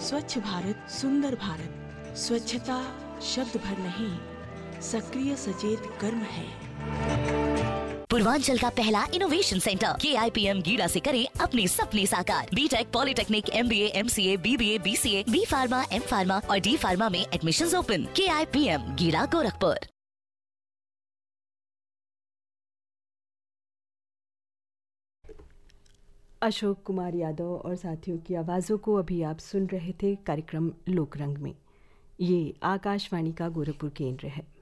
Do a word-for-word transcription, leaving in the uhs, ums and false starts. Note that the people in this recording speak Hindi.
स्वच्छ भारत सुंदर भारत। स्वच्छता शब्द भर नहीं, सक्रिय सचेत कर्म है। पूर्वांचल का पहला इनोवेशन सेंटर के आई पी एम गीड़ा से करें अपने सपने साकार। बीटेक, पॉलिटेक्निक, एम बी ए, एम सी ए, बी बी ए, बी सी ए, बी फार्मा, एम फार्मा और डी फार्मा में एडमिशन्स ओपन। के I P M गीड़ा, Gorakhpur. Ashok Kumar Yadav और साथियों की आवाज़ों को अभी आप सुन रहे थे कार्यक्रम लोकरंग में। ये आकाशवाणी का गोरखपुर केंद्र है।